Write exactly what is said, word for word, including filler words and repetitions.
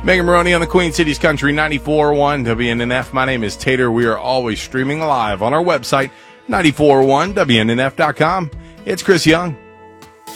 Megan Maroney on the Queen City's Country ninety-four point one W N N F. My name is Tater. We are always streaming live on our website, ninety-four point one W N N F dot com. It's Chris Young.